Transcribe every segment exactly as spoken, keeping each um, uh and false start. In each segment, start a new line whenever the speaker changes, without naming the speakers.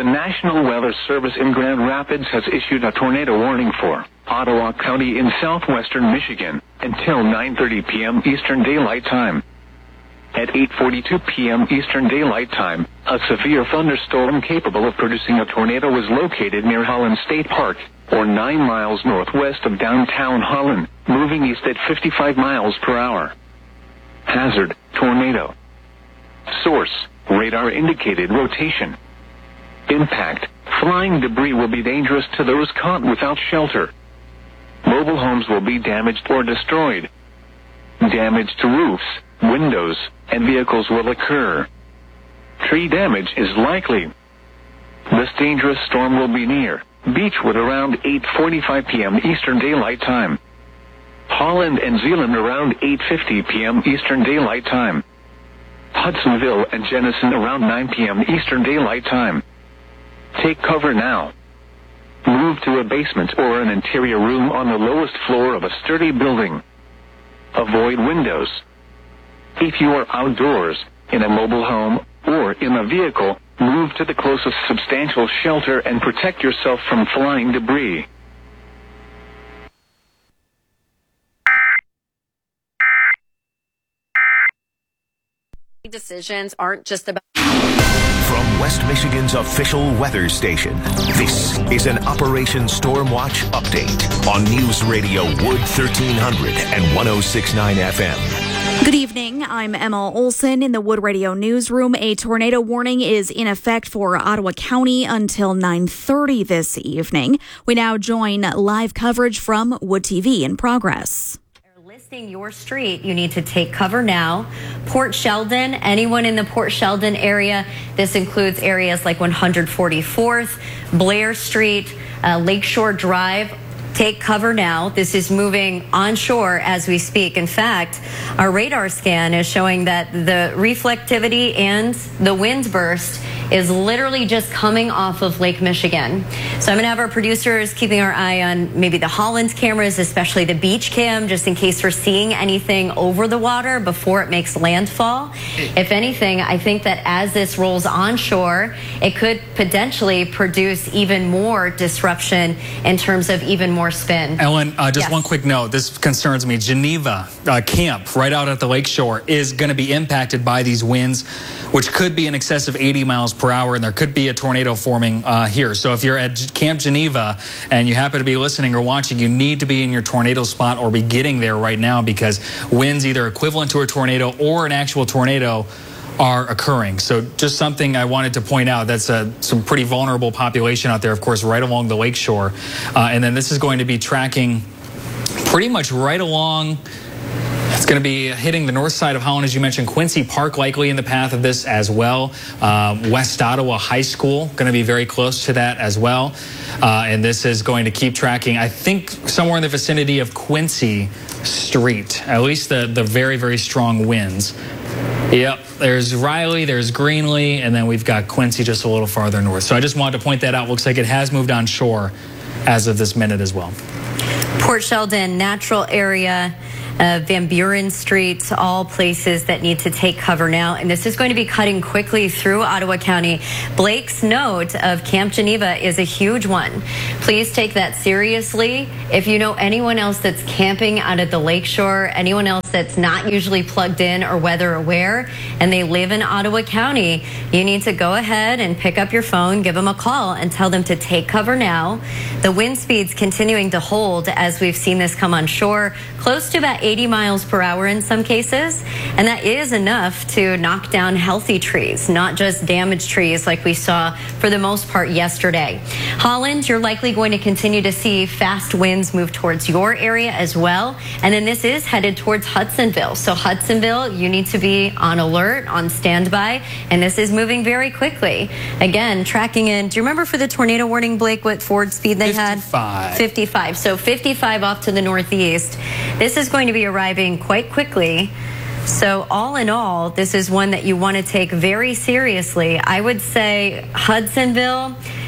The National Weather Service in Grand Rapids has issued a tornado warning for Ottawa County in southwestern Michigan until nine thirty p.m. Eastern Daylight Time. At eight forty-two p.m. Eastern Daylight Time, a severe thunderstorm capable of producing a tornado was located near Holland State Park, or nine miles northwest of downtown Holland, moving east at fifty-five miles per hour. Hazard, tornado. Source, radar indicated rotation. Impact, flying debris will be dangerous to those caught without shelter. Mobile homes will be damaged or destroyed. Damage to roofs, windows, and vehicles will occur. Tree damage is likely. This dangerous storm will be near Beechwood around eight forty-five p.m. Eastern Daylight Time. Holland and Zeeland around eight fifty p.m. Eastern Daylight Time. Hudsonville and Jenison around nine p.m. Eastern Daylight Time. Take cover now. Move to a basement or an interior room on the lowest floor of a sturdy building. Avoid windows. If you are outdoors, in a mobile home, or in a vehicle, move to the closest substantial shelter and protect yourself from flying debris.
Decisions aren't just about...
From West Michigan's official weather station, this is an Operation Stormwatch update on News Radio Wood thirteen hundred and one oh six point nine F M.
Good evening. I'm Emma Olson in the Wood Radio newsroom. A tornado warning is in effect for Ottawa County until nine thirty this evening. We now join live coverage from Wood T V in progress.
Listing your street, you need to take cover now. Port Sheldon, anyone in the Port Sheldon area, this includes areas like one forty-fourth, Blair Street, uh, Lakeshore Drive. Take cover now. This is moving onshore as we speak. In fact, our radar scan is showing that the reflectivity and the wind burst is literally just coming off of Lake Michigan. So I'm going to have our producers keeping our eye on maybe the Holland cameras, especially the beach cam, just in case we're seeing anything over the water before it makes landfall. If anything, I think that as this rolls onshore, it could potentially produce even more disruption in terms of even more spin.
Ellen, uh, just
yes.
one quick note. This concerns me. Geneva uh, camp right out at the lakeshore is going to be impacted by these winds, which could be in excess of eighty miles per hour, and there could be a tornado forming uh, here. So if you're at Camp Geneva and you happen to be listening or watching, you need to be in your tornado spot or be getting there right now, because winds either equivalent to a tornado or an actual tornado are occurring. So just something I wanted to point out. That's a, some pretty vulnerable population out there, of course, right along the lakeshore. Uh, and then this is going to be tracking pretty much right along. It's going to be hitting the north side of Holland, as you mentioned. Quincy Park likely in the path of this as well. Uh, West Ottawa High School going to be very close to that as well. Uh, and this is going to keep tracking, I think, somewhere in the vicinity of Quincy Street, at least the, the very, very strong winds. Yep, there's Riley, there's Greenlee, and then we've got Quincy just a little farther north. So I just wanted to point that out. Looks like it has moved on shore as of this minute as well.
Port Sheldon, natural area, uh, Van Buren Street, all places that need to take cover now. And this is going to be cutting quickly through Ottawa County. Blake's note of Camp Geneva is a huge one. Please take that seriously. If you know anyone else that's camping out at the lakeshore, anyone else that's not usually plugged in or weather aware, and they live in Ottawa County, you need to go ahead and pick up your phone, give them a call, and tell them to take cover now. The wind speeds continuing to hold as we've seen this come on shore, close to about eighty miles per hour in some cases, and that is enough to knock down healthy trees, not just damaged trees like we saw for the most part yesterday. Holland, you're likely going to continue to see fast winds move towards your area as well, and then this is headed towards Hudsonville. So Hudsonville, you need to be on alert, on standby, and this is moving very quickly. Again, tracking in, do you remember for the tornado warning, Blake, what forward speed they
fifty-five.
had? fifty-five. So fifty-five off to the northeast. This is going to be arriving quite quickly. So all in all, this is one that you want to take very seriously. I would say Hudsonville,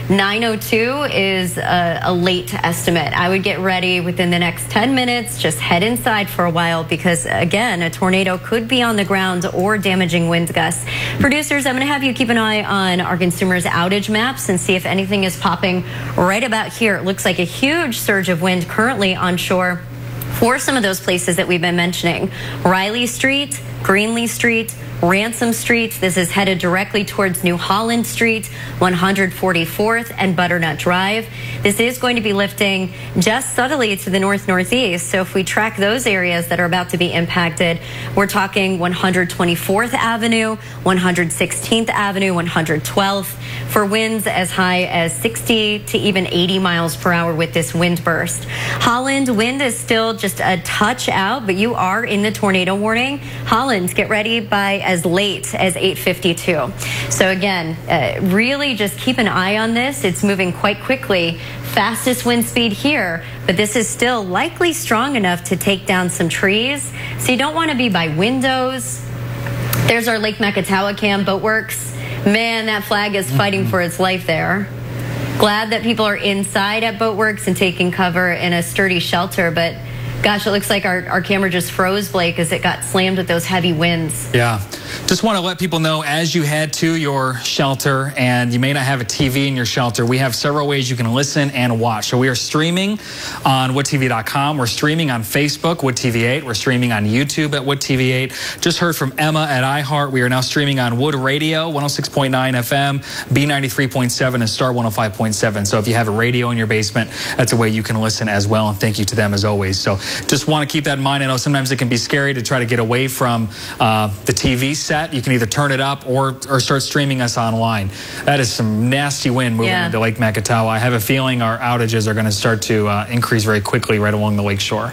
nine oh two is a, a late estimate. I would get ready within the next ten minutes. Just head inside for a while because, again, a tornado could be on the ground or damaging wind gusts. Producers, I'm going to have you keep an eye on our consumers' outage maps and see if anything is popping right about here. It looks like a huge surge of wind currently on shore for some of those places that we've been mentioning. Riley Street, Greenlee Street, Ransom Street. This is headed directly towards New Holland Street, one hundred forty-fourth and Butternut Drive. This is going to be lifting just subtly to the north-northeast. So if we track those areas that are about to be impacted, we're talking one hundred twenty-fourth Avenue, one hundred sixteenth Avenue, one hundred twelfth for winds as high as sixty to even eighty miles per hour with this wind burst. Holland, wind is still just a touch out, but you are in the tornado warning. Holland, get ready by as late as eight fifty-two. So again, uh, really just keep an eye on this. It's moving quite quickly. Fastest wind speed here, but this is still likely strong enough to take down some trees. So you don't want to be by windows. There's our Lake Macatawa Cam Boatworks. Man, that flag is fighting for its life there. Glad that people are inside at Boatworks and taking cover in a sturdy shelter, but gosh, it looks like our, our camera just froze, Blake, as it got slammed with those heavy winds.
Yeah. Just want to let people know as you head to your shelter and you may not have a T V in your shelter, we have several ways you can listen and watch. So we are streaming on wood T V dot com. We're streaming on Facebook, Wood T V eight. We're streaming on YouTube at Wood T V eight. Just heard from Emma at iHeart. We are now streaming on Wood Radio, one oh six point nine F M, B ninety-three point seven, and Star one oh five point seven. So if you have a radio in your basement, that's a way you can listen as well. And thank you to them as always. So just want to keep that in mind. I know sometimes it can be scary to try to get away from uh, the T V set. You can either turn it up or, or start streaming us online. That is some nasty wind moving
yeah.
into Lake Macatawa. I have a feeling our outages are going to start to uh, increase very quickly right along the lake shore.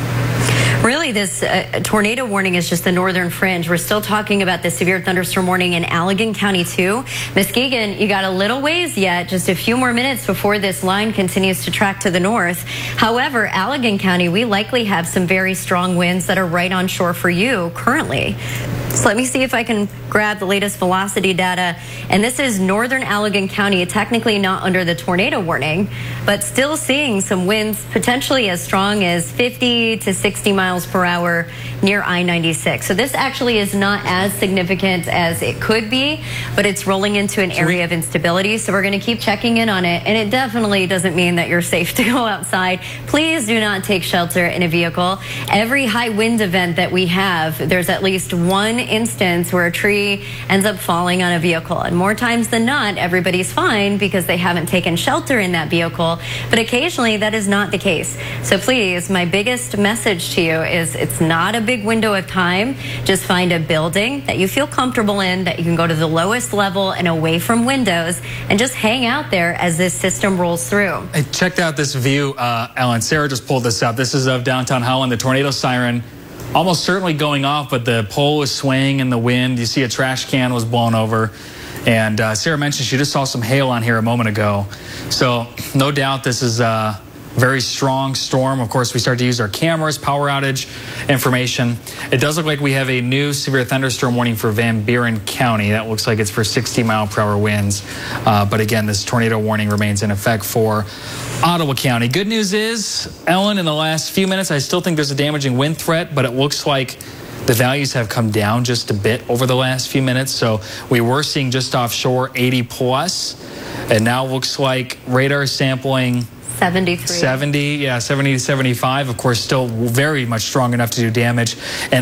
Really, this uh, tornado warning is just the northern fringe. We're still talking about the severe thunderstorm warning in Allegan County, too. Muskegon, you got a little ways yet, just a few more minutes before this line continues to track to the north. However, Allegan County, we likely have some very strong winds that are right on shore for you currently. So let me see if I can grab the latest velocity data. And this is northern Allegan County, technically not under the tornado warning, but still seeing some winds potentially as strong as fifty to sixty miles per hour near I ninety-six. So this actually is not as significant as it could be, but it's rolling into an area of instability. So we're going to keep checking in on it. And it definitely doesn't mean that you're safe to go outside. Please do not take shelter in a vehicle. Every high wind event that we have, there's at least one instance where a tree ends up falling on a vehicle. And more times than not, everybody's fine because they haven't taken shelter in that vehicle. But occasionally that is not the case. So please, my biggest message to you is it's not a big window of time. Just find a building that you feel comfortable in, that you can go to the lowest level and away from windows, and just hang out there as this system rolls through.
I checked out this view, uh, Ellen. Sarah just pulled this up. This is of downtown Holland, the tornado siren almost certainly going off, but the pole is swaying in the wind. You see a trash can was blown over. And uh, Sarah mentioned she just saw some hail on here a moment ago. So no doubt this is a very strong storm. Of course, we start to use our cameras, power outage information. It does look like we have a new severe thunderstorm warning for Van Buren County. That looks like it's for sixty mile per hour winds. Uh, but again, this tornado warning remains in effect for Ottawa County. Good news is, Ellen, in the last few minutes, I still think there's a damaging wind threat, but it looks like the values have come down just a bit over the last few minutes. So we were seeing just offshore eighty plus, and now looks like radar sampling
seventy-three.
seventy, yeah, seventy to seventy-five. Of course, still very much strong enough to do damage. And